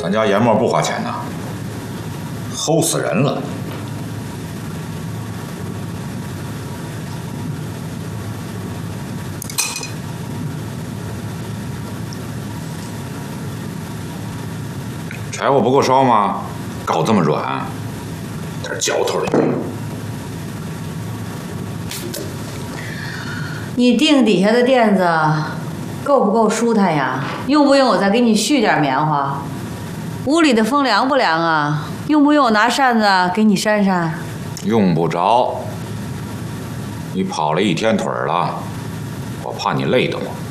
咱家研磨不花钱呐，齁死人了。柴火不够烧吗？搞这么软，点嚼头也没有。 你腚底下的垫子够不够舒坦呀？用不用我再给你续点棉花？屋里的风凉不凉啊？用不用我拿扇子给你扇扇？ 用不着。你跑了一天腿了，我怕你累得慌。